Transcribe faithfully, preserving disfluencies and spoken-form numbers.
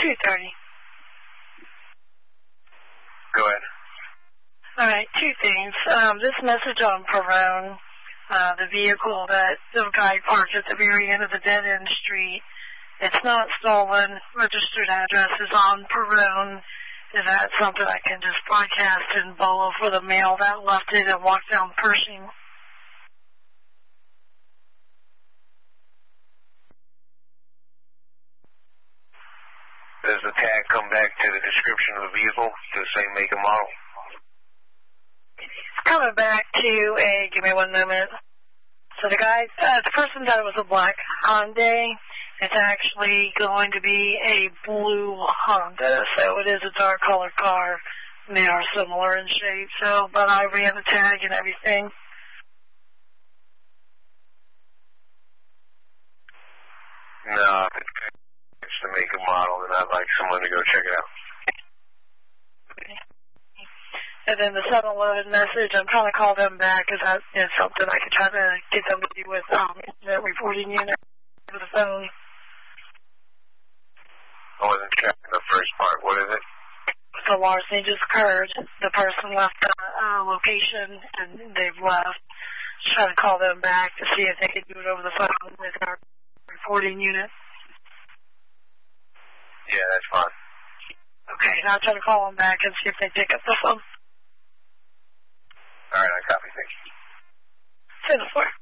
two thirty. Go ahead. All right, two things. Um, this message on Perone, uh, the vehicle that the guy parked at the very end of the dead-end street, it's not stolen. Registered address is on Perone. Is that something I can just broadcast in Bolo for the mail that left it and walked down Pershing? Does the tag come back to the description of the vehicle to the same make and model? It's coming back to a, give me one moment. So the guy, uh, the person thought it was a black Hyundai. It's actually going to be a blue Honda, so it is a dark colored car. And they are similar in shape, so, but I ran the tag and everything. No, if it's the make and model, then I'd like someone to go check it out. Okay. And then the seven eleven message, I'm trying to call them back because that is something I could try to get them to do with um, incident reporting unit over the phone. I wasn't checking the first part. What is it? The larceny just occurred. The person left the uh, location and they've left. Just trying to call them back to see if they could do it over the phone with our reporting unit. Yeah, that's fine. Okay, now I'll try to call them back and see if they pick up the phone. All right, I copy. Thank you. ten to four.